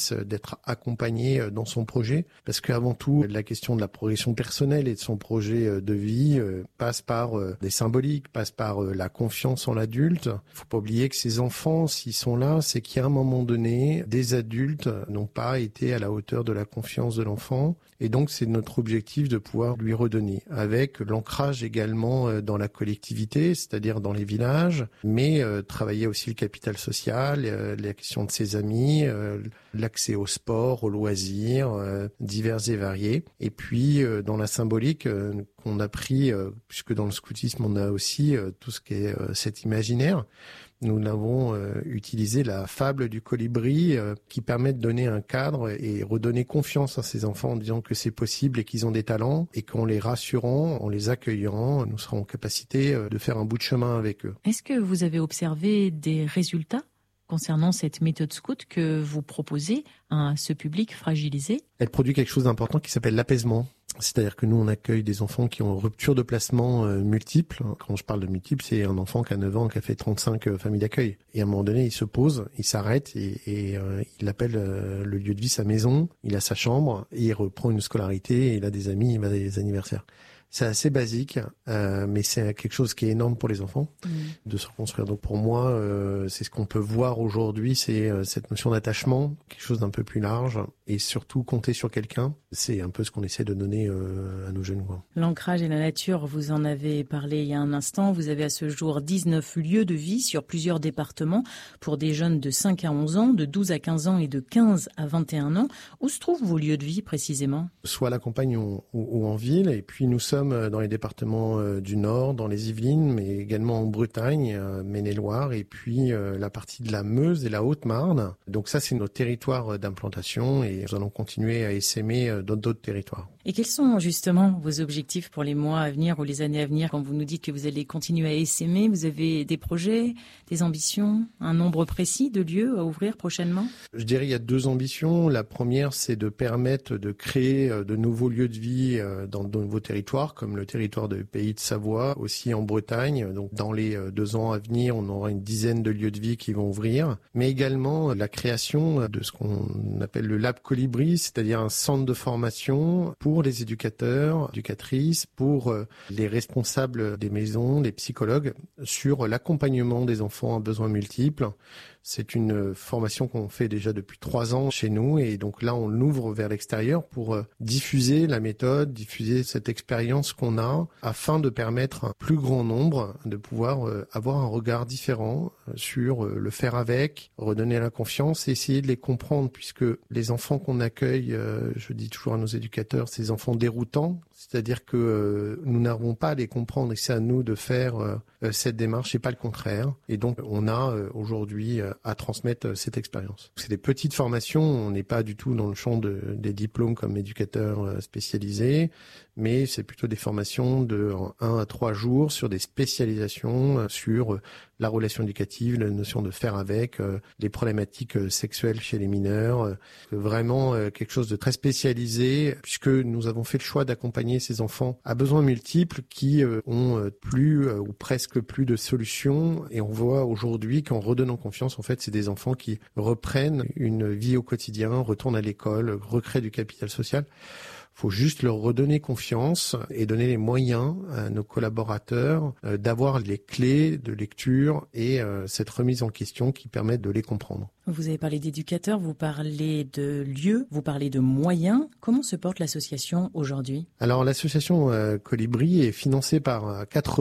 puisse d'être accompagné dans son projet, parce qu'avant tout, la question de la progression personnelle et de son projet de vie passe par des symboliques, passe par la confiance en l'adulte. Il faut pas oublier que ces enfants, s'ils sont là, c'est qu'à un moment donné, des adultes n'ont pas été à la hauteur de la confiance de l'enfant. Et donc, c'est notre objectif de pouvoir lui redonner, avec l'ancrage également dans la collectivité, c'est-à-dire dans les villages, mais travailler aussi le capital social, la question de ses amis, l'accès au sport, aux loisirs, divers et variés. Et puis, dans la symbolique qu'on a pris, puisque dans le scoutisme, on a aussi tout ce qui est cet imaginaire. Nous avons utilisé la fable du colibri qui permet de donner un cadre et redonner confiance à ces enfants en disant que c'est possible et qu'ils ont des talents et qu'en les rassurant, en les accueillant, nous serons en capacité de faire un bout de chemin avec eux. Est-ce que vous avez observé des résultats concernant cette méthode scout que vous proposez à ce public fragilisé? Elle produit quelque chose d'important qui s'appelle l'apaisement. C'est-à-dire que nous, on accueille des enfants qui ont une rupture de placement multiple. Quand je parle de multiple, c'est un enfant qui a 9 ans, qui a fait 35 familles d'accueil. Et à un moment donné, il se pose, il s'arrête et il appelle le lieu de vie sa maison, il a sa chambre, et il reprend une scolarité, et il a des amis, il va à des anniversaires. C'est assez basique, mais c'est quelque chose qui est énorme pour les enfants de se reconstruire. Donc pour moi, c'est ce qu'on peut voir aujourd'hui, c'est cette notion d'attachement, quelque chose d'un peu plus large, et surtout compter sur quelqu'un. C'est un peu ce qu'on essaie de donner à nos jeunes. L'ancrage et la nature, vous en avez parlé il y a un instant. Vous avez à ce jour 19 lieux de vie sur plusieurs départements pour des jeunes de 5 à 11 ans, de 12 à 15 ans et de 15 à 21 ans. Où se trouvent vos lieux de vie précisément? Soit à la campagne ou en ville, et puis nous sommes dans les départements du Nord, dans les Yvelines, mais également en Bretagne, Maine-et-Loire, et puis la partie de la Meuse et la Haute-Marne. Donc ça, c'est notre territoire d'implantation, et nous allons continuer à essaimer dans d'autres territoires. Et quels sont justement vos objectifs pour les mois à venir ou les années à venir? Quand vous nous dites que vous allez continuer à essaimer, vous avez des projets, des ambitions, un nombre précis de lieux à ouvrir prochainement? Je dirais qu'il y a 2 ambitions. La première, c'est de permettre de créer de nouveaux lieux de vie dans de nouveaux territoires, comme le territoire de Pays de Savoie, aussi en Bretagne. Donc dans les 2 ans à venir, on aura une dizaine de lieux de vie qui vont ouvrir, mais également la création de ce qu'on appelle le Lab Colibri, c'est-à-dire un centre de formation pour les éducateurs, éducatrices, pour les responsables des maisons, les psychologues, sur l'accompagnement des enfants à besoins multiples. C'est une formation qu'on fait déjà depuis 3 ans chez nous, et donc là on l'ouvre vers l'extérieur pour diffuser la méthode, diffuser cette expérience qu'on a, afin de permettre à un plus grand nombre de pouvoir avoir un regard différent sur le faire avec, redonner la confiance et essayer de les comprendre, puisque les enfants qu'on accueille, je dis toujours à nos éducateurs, ces enfants déroutants, c'est-à-dire que nous n'avons pas à les comprendre et c'est à nous de faire cette démarche et pas le contraire. Et donc on a aujourd'hui à transmettre cette expérience. C'est des petites formations, on n'est pas du tout dans le champ des diplômes comme éducateur spécialisé, mais c'est plutôt des formations de 1 à 3 jours sur des spécialisations sur la relation éducative, la notion de faire avec, les problématiques sexuelles chez les mineurs, vraiment quelque chose de très spécialisé, puisque nous avons fait le choix d'accompagner ces enfants à besoins multiples qui ont plus ou presque plus de solutions, et on voit aujourd'hui qu'en redonnant confiance, en fait, c'est des enfants qui reprennent une vie au quotidien, retournent à l'école, recréent du capital social. Faut juste leur redonner confiance et donner les moyens à nos collaborateurs d'avoir les clés de lecture et cette remise en question qui permet de les comprendre. Vous avez parlé d'éducateurs, vous parlez de lieux, vous parlez de moyens. Comment se porte l'association aujourd'hui? Alors l'association Colibri est financée par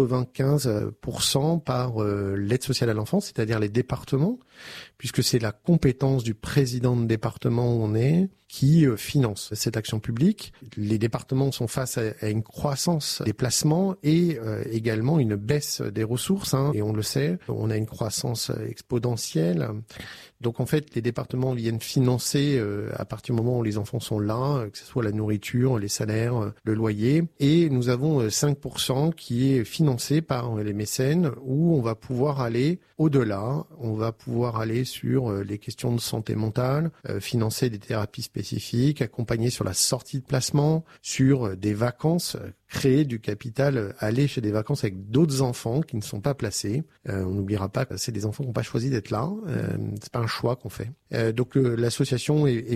95% par l'aide sociale à l'enfance, c'est-à-dire les départements, puisque c'est la compétence du président de département où on est qui finance cette action publique. Les départements sont face à une croissance des placements et également une baisse des ressources, et on le sait, on a une croissance exponentielle. Donc en fait, les départements viennent financer à partir du moment où les enfants sont là, que ce soit la nourriture, les salaires, le loyer. Et nous avons 5% qui est financé par les mécènes, où on va pouvoir aller au-delà. On va pouvoir aller sur les questions de santé mentale, financer des thérapies spécifiques, accompagner sur la sortie de placement, sur des vacances, créer du capital, aller chez des vacances avec d'autres enfants qui ne sont pas placés. On n'oubliera pas que c'est des enfants qui n'ont pas choisi d'être là. C'est pas un choix qu'on fait. Donc l'association est